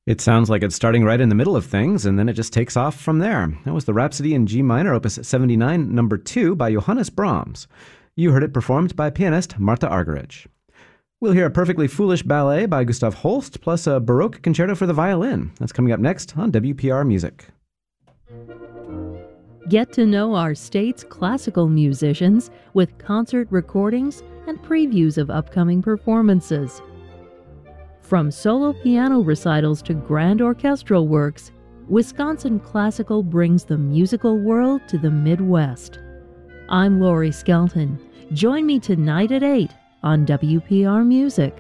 It sounds like it's starting right in the middle of things, and then it just takes off from there. That was the Rhapsody in G minor, opus 79, number 2, by Johannes Brahms. You heard it performed by pianist Martha Argerich. We'll hear a perfectly foolish ballet by Gustav Holst, plus a Baroque concerto for the violin. That's coming up next on WPR Music. Get to know our state's classical musicians with concert recordings and previews of upcoming performances. From solo piano recitals to grand orchestral works, Wisconsin Classical brings the musical world to the Midwest. I'm Lori Skelton. Join me tonight at 8 on WPR Music.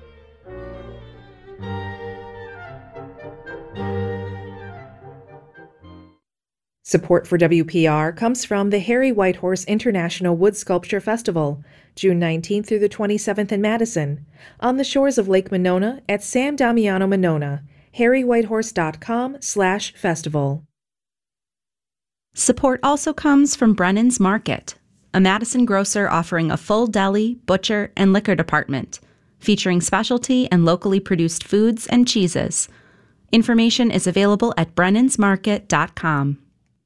Support for WPR comes from the Harry Whitehorse International Wood Sculpture Festival, June 19th through the 27th in Madison, on the shores of Lake Monona at San Damiano Monona, harrywhitehorse.com/festival. Support also comes from Brennan's Market, a Madison grocer offering a full deli, butcher, and liquor department, featuring specialty and locally produced foods and cheeses. Information is available at brennansmarket.com.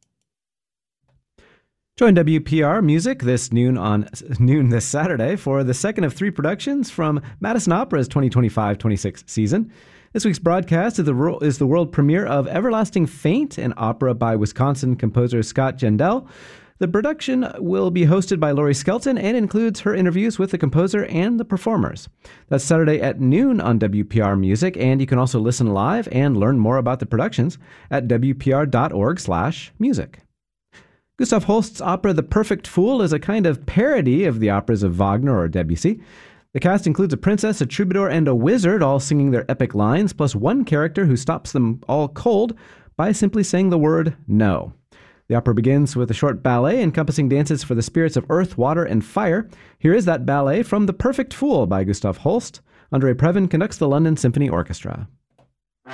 Join WPR Music this noon this Saturday for the second of 3 productions from Madison Opera's 2025-26 season. This week's broadcast is the world premiere of Everlasting Faint, an opera by Wisconsin composer Scott Gendell. The production will be hosted by Lori Skelton and includes her interviews with the composer and the performers. That's Saturday at noon on WPR Music, and you can also listen live and learn more about the productions at wpr.org/music. Gustav Holst's opera The Perfect Fool is a kind of parody of the operas of Wagner or Debussy. The cast includes a princess, a troubadour, and a wizard, all singing their epic lines, plus one character who stops them all cold by simply saying the word no. The opera begins with a short ballet encompassing dances for the spirits of earth, water, and fire. Here is that ballet from The Perfect Fool by Gustav Holst. Andre Previn conducts the London Symphony Orchestra.